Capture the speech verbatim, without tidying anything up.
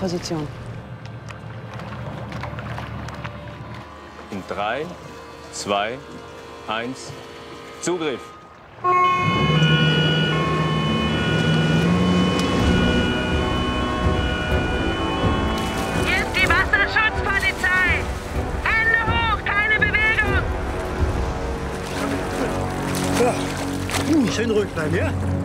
Position. In drei, zwei, eins, Zugriff. Hier ist die Wasserschutzpolizei. Hände hoch, keine Bewegung. Ja. Schön ruhig bleiben, ja?